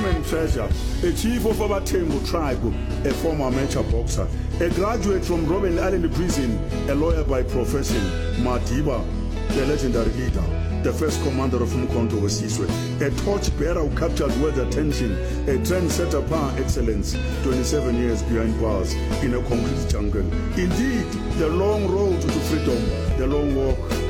Simon Treasure, a chief of Abatembu tribe, a former amateur boxer, a graduate from Robben Island Prison, a lawyer by profession, Madiba, the legendary leader, the first commander of Umkhonto weSizwe, a torchbearer who captured world attention, a trendsetter par excellence, 27 years behind bars in a concrete jungle. Indeed, the long road to freedom, the long walk